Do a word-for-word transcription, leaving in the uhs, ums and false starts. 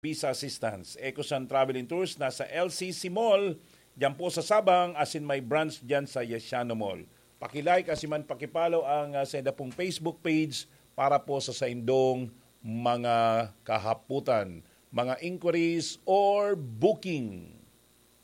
Visa Assistance. Ecosan Travel and Tours nasa L C C Mall, diyan po sa Sabang, as in may branch diyan sa Yesiano Mall. Pakilike, asiman pakipalo ang uh, senda pong Facebook page para po sa saindong mga kahaputan, mga inquiries or booking.